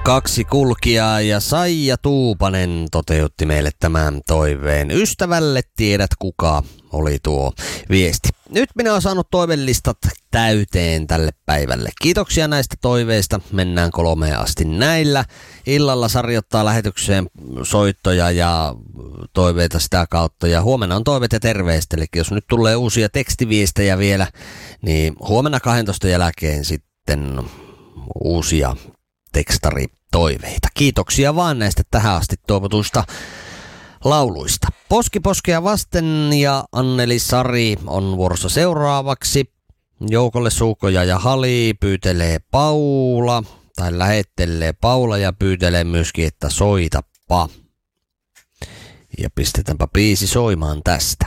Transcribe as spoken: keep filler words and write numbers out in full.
Kaksi kulkijaa ja Saija Tuupanen toteutti meille tämän toiveen. Ystävälle tiedät kuka oli tuo viesti. Nyt minä olen saanut toivelistat täyteen tälle päivälle. Kiitoksia näistä toiveista. Mennään kolmeen asti näillä. Illalla sarjottaa lähetykseen soittoja ja toiveita sitä kautta. Ja huomenna on toiveet ja terveiset. Eli jos nyt tulee uusia tekstiviestejä vielä, niin huomenna kahdentoista jälkeen sitten uusia tekstaritoiveita. Kiitoksia vaan näistä tähän asti toivotuista lauluista. Poski poskea vasten ja Anneli Sari on vuorossa seuraavaksi. Joukolle Suukoja ja Hali pyytelee Paula, tai lähettelee Paula ja pyytelee myöskin, että soitapa. Ja pistetäänpä biisi soimaan tästä.